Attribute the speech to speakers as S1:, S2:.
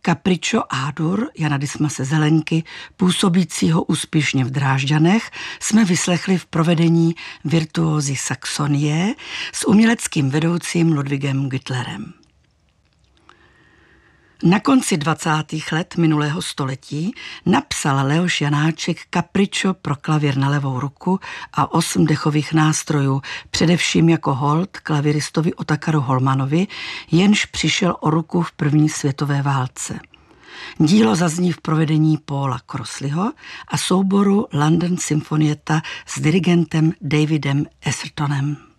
S1: Capriccio A-dur Jana Dismase Zelenky, působícího úspěšně v Drážďanech, jsme vyslechli v provedení virtuózy Saxonie s uměleckým vedoucím Ludwigem Güttlerem. Na konci 20. let minulého století napsal Leoš Janáček Capriccio pro klavír na levou ruku a 8 dechových nástrojů, především jako hold klaviristovi Otakaru Holmanovi, jenž přišel o ruku v první světové válce. Dílo zazní v provedení Paula Crossleyho a souboru London Sinfonietta s dirigentem Davidem Esseltonem.